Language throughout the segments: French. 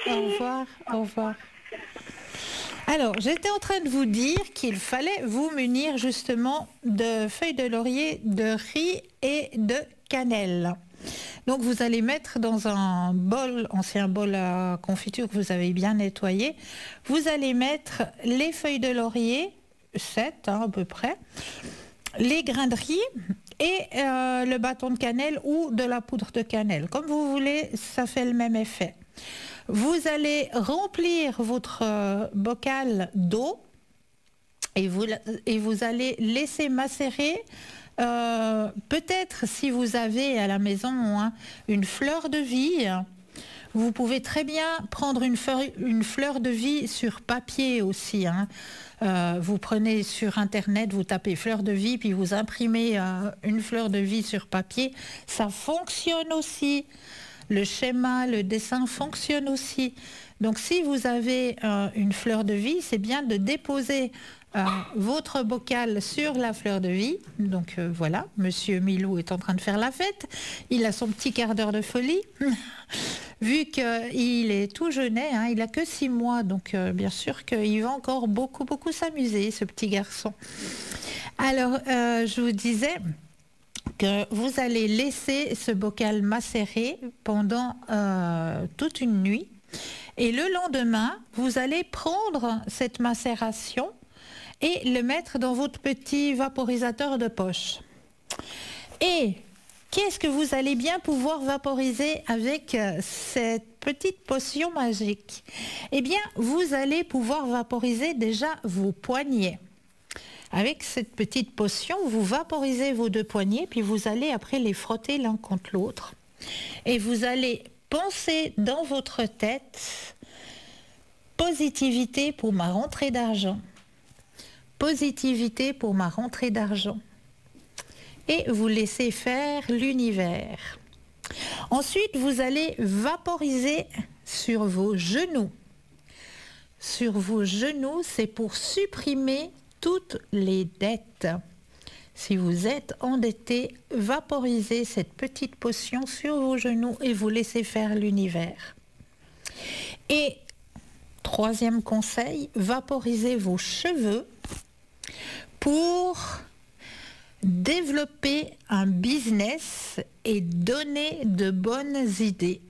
Au revoir, au revoir. Alors, j'étais en train de vous dire qu'il fallait vous munir justement de feuilles de laurier, de riz et de cannelle. Donc, vous allez mettre dans un bol, ancien bol à confiture que vous avez bien nettoyé, vous allez mettre les feuilles de laurier, 7 à peu près, les grains de riz et le bâton de cannelle ou de la poudre de cannelle. Comme vous voulez, ça fait le même effet. Vous allez remplir votre bocal d'eau et vous allez laisser macérer. Peut-être si vous avez à la maison une fleur de vie, vous pouvez très bien prendre une fleur de vie sur papier aussi. Vous prenez sur internet, vous tapez fleur de vie, puis vous imprimez une fleur de vie sur papier. Ça fonctionne aussi. Le schéma, le dessin fonctionne aussi. Donc si vous avez une fleur de vie, c'est bien de déposer votre bocal sur la fleur de vie. Donc voilà, Monsieur Milou est en train de faire la fête. Il a son petit quart d'heure de folie. Vu qu'il est tout jeunet, il n'a que 6 mois, donc bien sûr qu'il va encore beaucoup, beaucoup s'amuser, ce petit garçon. Alors, je vous disais que vous allez laisser ce bocal macérer pendant toute une nuit. Et le lendemain, vous allez prendre cette macération et le mettre dans votre petit vaporisateur de poche. Et qu'est-ce que vous allez bien pouvoir vaporiser avec cette petite potion magique? Eh bien, vous allez pouvoir vaporiser déjà vos poignets. Avec cette petite potion, vous vaporisez vos 2 poignets, puis vous allez après les frotter l'un contre l'autre. Et vous allez penser dans votre tête, positivité pour ma rentrée d'argent. Positivité pour ma rentrée d'argent. Et vous laissez faire l'univers. Ensuite, vous allez vaporiser sur vos genoux. Sur vos genoux, c'est pour supprimer toutes les dettes. Si vous êtes endetté, vaporisez cette petite potion sur vos genoux et vous laissez faire l'univers. Et 3e conseil, vaporisez vos cheveux pour développer un business et donner de bonnes idées.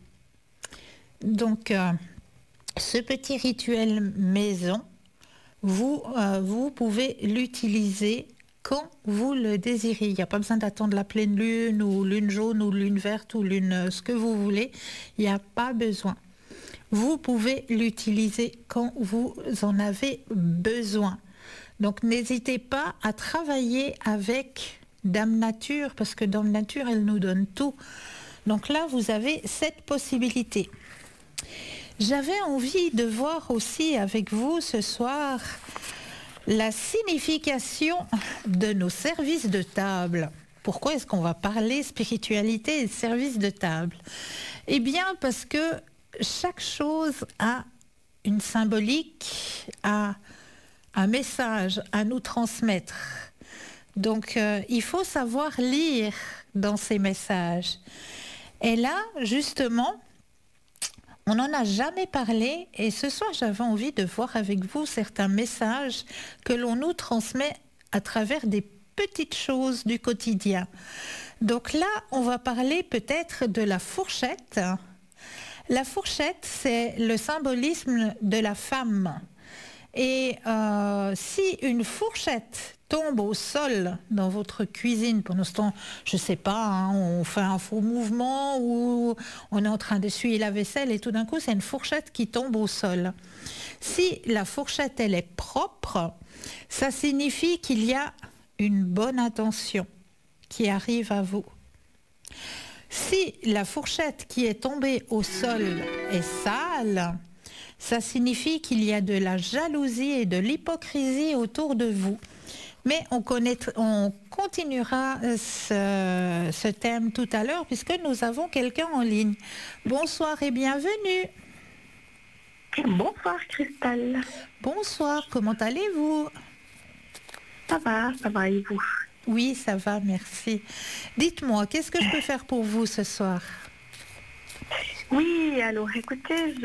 Donc, ce petit rituel maison, vous pouvez l'utiliser quand vous le désirez. Il n'y a pas besoin d'attendre la pleine lune ou lune jaune ou lune verte ou lune ce que vous voulez. Il n'y a pas besoin. Vous pouvez l'utiliser quand vous en avez besoin. Donc n'hésitez pas à travailler avec Dame Nature parce que Dame Nature, elle nous donne tout. Donc là, vous avez cette possibilité. J'avais envie de voir aussi avec vous ce soir la signification de nos services de table. Pourquoi est-ce qu'on va parler spiritualité et services de table? Eh bien parce que chaque chose a une symbolique, a un message à nous transmettre. Donc il faut savoir lire dans ces messages. Et là, justement, on n'en a jamais parlé et ce soir j'avais envie de voir avec vous certains messages que l'on nous transmet à travers des petites choses du quotidien. Donc là, on va parler peut-être de la fourchette. La fourchette, c'est le symbolisme de la femme. Et si une fourchette tombe au sol dans votre cuisine pendant ce temps, je ne sais pas, on fait un faux mouvement ou on est en train d'essuyer la vaisselle et tout d'un coup c'est une fourchette qui tombe au sol. Si la fourchette elle est propre, ça signifie qu'il y a une bonne intention qui arrive à vous. Si la fourchette qui est tombée au sol est sale, ça signifie qu'il y a de la jalousie et de l'hypocrisie autour de vous. Mais on continuera ce thème tout à l'heure puisque nous avons quelqu'un en ligne. Bonsoir et bienvenue. Bonsoir Christelle. Bonsoir, comment allez-vous? Ça va et vous? Oui, ça va, merci. Dites-moi, qu'est-ce que je peux faire pour vous ce soir? Oui, alors écoutez,